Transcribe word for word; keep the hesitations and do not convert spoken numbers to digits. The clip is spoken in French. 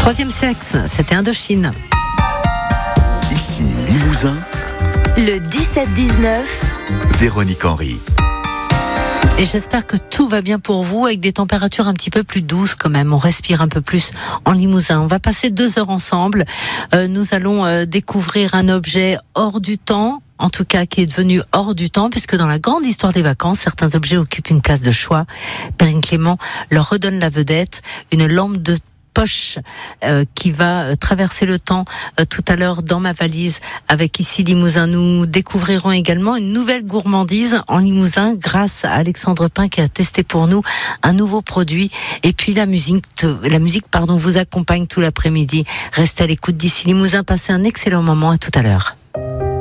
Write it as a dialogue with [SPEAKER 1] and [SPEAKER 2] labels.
[SPEAKER 1] Troisième sexe, c'était Indochine.
[SPEAKER 2] Ici Limousin,
[SPEAKER 3] le dix-sept dix-neuf,
[SPEAKER 2] Véronique Henry.
[SPEAKER 1] Et j'espère que tout va bien pour vous, avec des températures un petit peu plus douces quand même. On respire un peu plus en Limousin. On va passer deux heures ensemble. Euh, nous allons euh, découvrir un objet hors du temps, en tout cas qui est devenu hors du temps, puisque dans la grande histoire des vacances, certains objets occupent une place de choix. Perrine Clément leur redonne la vedette, une lampe de poche euh, qui va euh, traverser le temps euh, tout à l'heure dans ma valise avec Ici Limousin. Nous découvrirons également une nouvelle gourmandise en Limousin grâce à Alexandre Pin qui a testé pour nous un nouveau produit. Et puis la musique, la musique pardon, vous accompagne tout l'après-midi. Restez à l'écoute d'Ici Limousin, passez un excellent moment, à tout à l'heure.